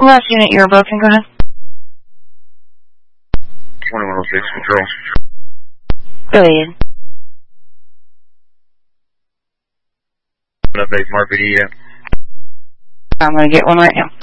Last unit, you're broken. Go ahead. 2106 Control. Go ahead. Update from RPD yet? I'm going to get one right now.